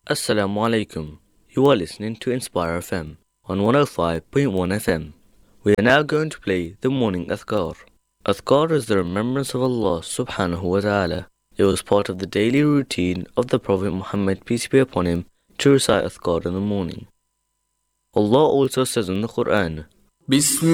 Assalamu alaikum. You are listening to Inspire FM on 105.1 FM. We are now going to play the morning Adhkar. Adhkar is the remembrance of Allah subhanahu wa ta'ala. It was part of the daily routine of the Prophet Muhammad, peace be upon him, to recite Adhkar in the morning. Allah also says in the Quran,